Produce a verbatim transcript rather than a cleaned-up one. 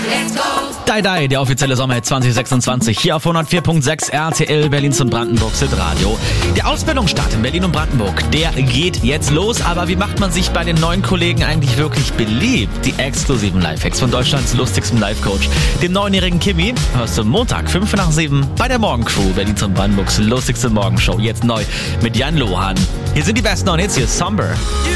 Die Die, der offizielle Sommerhit zwanzig sechsundzwanzig, hier auf hundertvier Komma sechs R T L Berlins und Brandenburgs Hitradio. Der Ausbildungsstart in Berlin und Brandenburg, der geht jetzt los, aber wie macht man sich bei den neuen Kollegen eigentlich wirklich beliebt? Die exklusiven Lifehacks von Deutschlands lustigstem Life-Coach, dem neunjährigen Kimi, hörst du Montag fünf nach sieben bei der Morgencrew, Berlins und Brandenburgs lustigste Morgenshow, jetzt neu mit Jan Lohan. Hier sind die besten neuen Hits, hier ist Somber.